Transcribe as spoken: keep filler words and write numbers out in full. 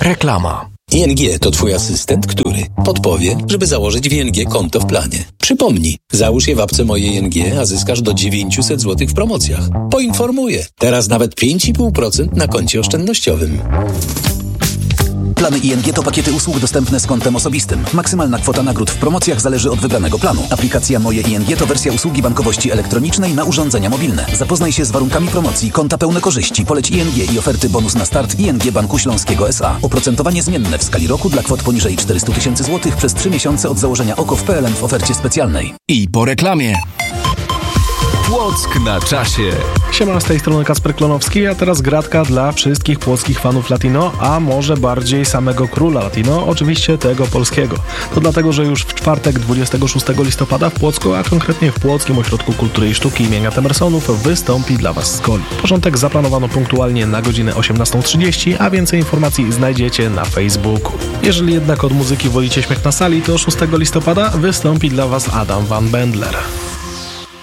Reklama. I N G to twój asystent, który podpowie, żeby założyć w I N G konto w planie. Przypomnij, załóż je w apce Moje I N G, a zyskasz do dziewięćset złotych w promocjach. Poinformuję, teraz nawet pięć i pół procent na koncie oszczędnościowym. Plany I N G to pakiety usług dostępne z kontem osobistym. Maksymalna kwota nagród w promocjach zależy od wybranego planu. Aplikacja Moje I N G to wersja usługi bankowości elektronicznej na urządzenia mobilne. Zapoznaj się z warunkami promocji, konta pełne korzyści, poleć I N G i oferty bonus na start I N G Banku Śląskiego S A. Oprocentowanie zmienne w skali roku dla kwot poniżej czterysta tysięcy złotych przez trzy miesiące od założenia O K O W P L N w ofercie specjalnej. I po reklamie. Płock na czasie. Siema, z tej strony Kacper Klonowski, a teraz gratka dla wszystkich płockich fanów latino, a może bardziej samego króla latino, oczywiście tego polskiego. To dlatego, że już w czwartek dwudziestego szóstego listopada w Płocku, a konkretnie w Płockim Ośrodku Kultury i Sztuki imienia Temersonów wystąpi dla Was Skoli. Początek zaplanowano punktualnie na godzinę osiemnastą trzydzieści, a więcej informacji znajdziecie na Facebooku. Jeżeli jednak od muzyki wolicie śmiech na sali, to szóstego listopada wystąpi dla Was Adam Van Bendler.